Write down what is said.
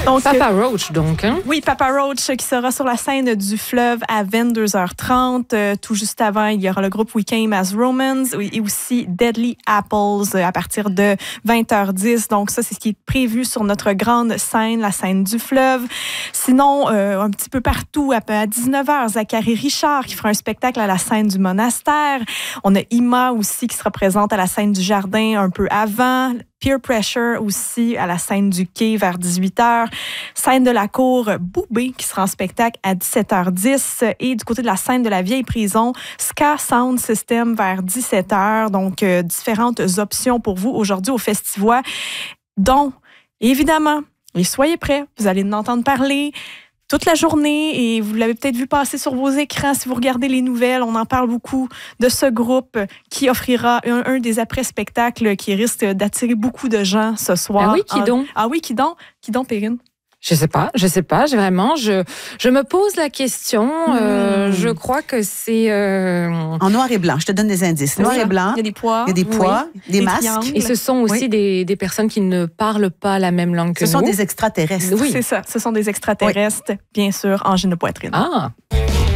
Donc, Papa Roach, donc. Hein? Oui, Papa Roach qui sera sur la scène du Fleuve à 22h30. Tout juste avant, il y aura le groupe We Came as Romans et aussi Deadly Apples à partir de 20h10. Donc ça, c'est ce qui est prévu sur notre grande scène, la scène du Fleuve. Sinon, un petit peu partout, à 19h, Zachary Richard qui fera un spectacle à la scène du Monastère. On a Ima aussi qui sera présente à la scène du Jardin un peu avant. Peer Pressure aussi à la scène du Quai vers 18h. Scène de la Cour, Boubé qui sera en spectacle à 17h10. Et du côté de la scène de la Vieille Prison, Ska Sound System vers 17h. Donc, différentes options pour vous aujourd'hui au Festivois, dont, évidemment, et soyez prêts, vous allez en entendre parler toute la journée et vous l'avez peut-être vu passer sur vos écrans si vous regardez les nouvelles. On en parle beaucoup de ce groupe qui offrira un des après-spectacles qui risque d'attirer beaucoup de gens ce soir. Ah oui, qui donc? Ah oui, qui donc, Perrine? Je sais pas, vraiment, je me pose la question, je crois que c'est... En noir et blanc, je te donne des indices. Noir et blanc, il y a des poids, des masques. triangles. Et ce sont aussi des personnes qui ne parlent pas la même langue que nous. Ce sont des extraterrestres. Oui. C'est ça, ce sont des extraterrestres, bien sûr, angine de poitrine. Ah,